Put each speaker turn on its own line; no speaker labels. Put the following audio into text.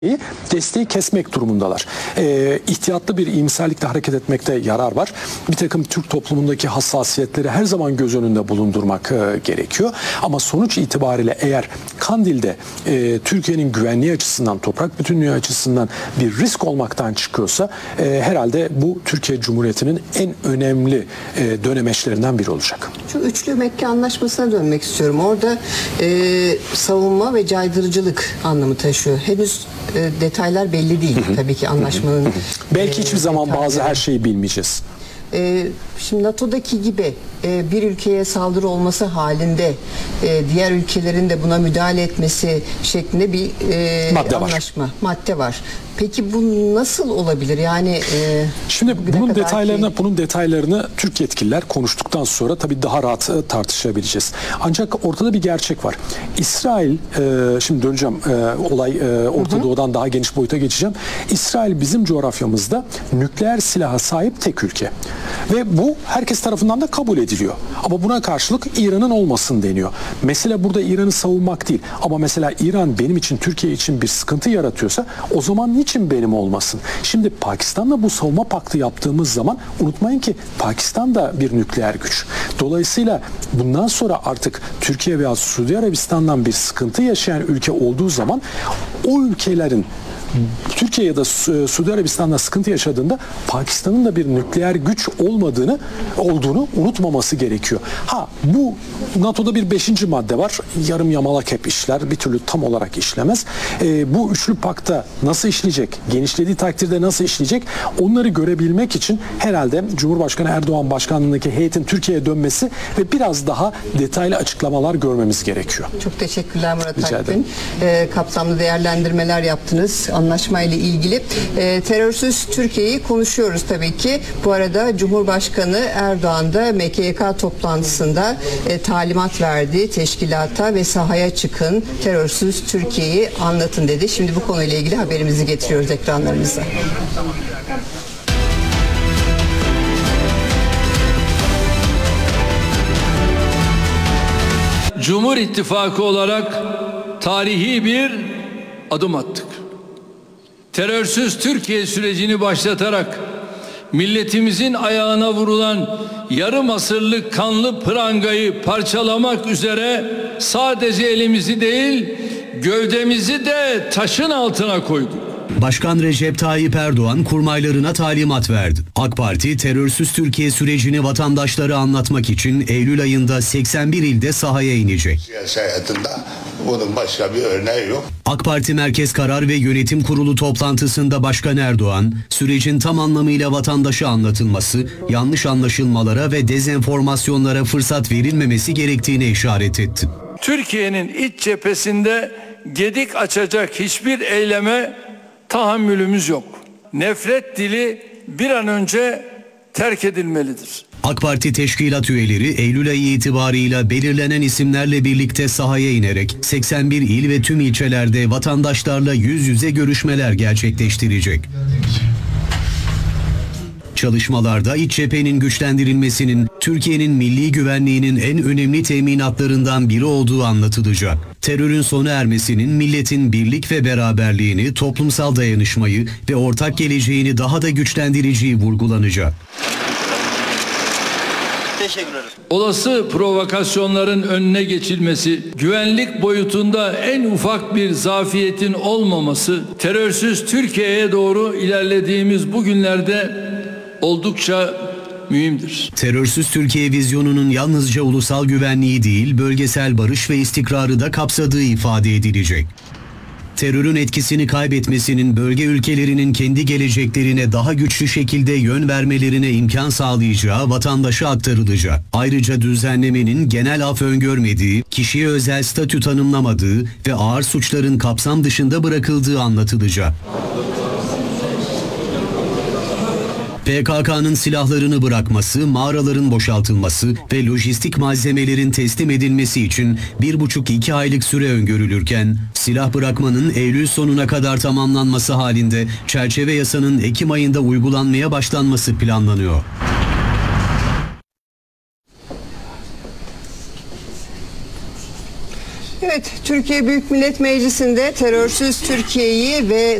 desteği kesmek durumundalar. İhtiyatlı bir iyimserlikle hareket etmekte yarar var. Bir takım Türk toplumundaki hassasiyetleri her zaman göz önünde bulundurmak gerekiyor. Ama sonuç itibariyle eğer Kandil'de Türkiye'nin güvenliği açısından, toprak bütünlüğü açısından bir risk olmaktan çıkıyorsa herhalde bu Türkiye Cumhuriyeti'nin en önemli dönemeçlerinden biri olacak.
Şu üçlü Mekke Anlaşması'na dönmek istiyorum. Orada savunma ve caydırıcılık anlamı taşıyor. Henüz detaylar belli değil tabii ki anlaşmanın.
Belki hiçbir zaman bazı her şeyi bilmeyeceğiz.
Şimdi NATO'daki gibi bir ülkeye saldırı olması halinde diğer ülkelerin de buna müdahale etmesi şeklinde bir madde var. Peki bu nasıl olabilir? Yani
şimdi bunun detaylarını Türk yetkililer konuştuktan sonra tabii daha rahat tartışabileceğiz. Ancak ortada bir gerçek var. İsrail, şimdi döneceğim Orta Doğu'dan daha geniş boyuta geçeceğim. İsrail bizim coğrafyamızda nükleer silaha sahip tek ülke. Ve bu herkes tarafından da kabul ediliyor. Ama buna karşılık İran'ın olmasın deniyor. Mesele burada İran'ı savunmak değil. Ama mesela İran benim için, Türkiye için bir sıkıntı yaratıyorsa o zaman niçin benim olmasın? Şimdi Pakistan'la bu savunma paktı yaptığımız zaman unutmayın ki Pakistan da bir nükleer güç. Dolayısıyla bundan sonra artık Türkiye veya Suudi Arabistan'dan bir sıkıntı yaşayan ülke olduğu zaman o ülkelerin Türkiye ya da Suudi Arabistan'da sıkıntı yaşadığında Pakistan'ın da bir nükleer güç olduğunu unutmaması gerekiyor. Bu NATO'da bir 5. madde var. Yarım yamalak hep işler. Bir türlü tam olarak işlemez. Bu üçlü pakta nasıl işleyecek? Genişlediği takdirde nasıl işleyecek? Onları görebilmek için herhalde Cumhurbaşkanı Erdoğan başkanlığındaki heyetin Türkiye'ye dönmesi ve biraz daha detaylı açıklamalar görmemiz gerekiyor.
Çok teşekkürler Murat Akgün. Kapsamlı değerlendirmeler yaptınız anlaşmayla ilgili. Terörsüz Türkiye'yi konuşuyoruz tabii ki. Bu arada Cumhurbaşkanı Erdoğan da MKYK toplantısında talimat verdi teşkilata ve sahaya çıkın, terörsüz Türkiye'yi anlatın dedi. Şimdi bu konuyla ilgili haberimizi getiriyoruz ekranlarınıza.
Cumhur İttifakı olarak tarihi bir adım attık. Terörsüz Türkiye sürecini başlatarak milletimizin ayağına vurulan yarım asırlık kanlı prangayı parçalamak üzere sadece elimizi değil, gövdemizi de taşın altına koyduk.
Başkan Recep Tayyip Erdoğan kurmaylarına talimat verdi. AK Parti terörsüz Türkiye sürecini vatandaşlara anlatmak için Eylül ayında 81 ilde sahaya inecek.
Siyasi hayatında bunun başka bir örneği yok.
AK Parti Merkez Karar ve Yönetim Kurulu toplantısında Başkan Erdoğan, sürecin tam anlamıyla vatandaşa anlatılması, yanlış anlaşılmalara ve dezenformasyonlara fırsat verilmemesi gerektiğine işaret etti.
Türkiye'nin iç cephesinde gedik açacak hiçbir eyleme tahammülümüz yok. Nefret dili bir an önce terk edilmelidir.
AK Parti teşkilat üyeleri Eylül ayı itibarıyla belirlenen isimlerle birlikte sahaya inerek 81 il ve tüm ilçelerde vatandaşlarla yüz yüze görüşmeler gerçekleştirecek. Çalışmalarda iç cephenin güçlendirilmesinin Türkiye'nin milli güvenliğinin en önemli teminatlarından biri olduğu anlatılacak. Terörün sona ermesinin milletin birlik ve beraberliğini, toplumsal dayanışmayı ve ortak geleceğini daha da güçlendireceği vurgulanacak.
Olası provokasyonların önüne geçilmesi, güvenlik boyutunda en ufak bir zafiyetin olmaması, terörsüz Türkiye'ye doğru ilerlediğimiz bu günlerde oldukça mühimdir.
Terörsüz Türkiye vizyonunun yalnızca ulusal güvenliği değil, bölgesel barış ve istikrarı da kapsadığı ifade edilecek. Terörün etkisini kaybetmesinin bölge ülkelerinin kendi geleceklerine daha güçlü şekilde yön vermelerine imkan sağlayacağı vatandaşa aktarılacak. Ayrıca düzenlemenin genel af öngörmediği, kişiye özel statü tanımlamadığı ve ağır suçların kapsam dışında bırakıldığı anlatılacak. PKK'nın silahlarını bırakması, mağaraların boşaltılması ve lojistik malzemelerin teslim edilmesi için 1,5-2 aylık süre öngörülürken, silah bırakmanın Eylül sonuna kadar tamamlanması halinde çerçeve yasanın Ekim ayında uygulanmaya başlanması planlanıyor.
Evet, Türkiye Büyük Millet Meclisi'nde terörsüz Türkiye'yi ve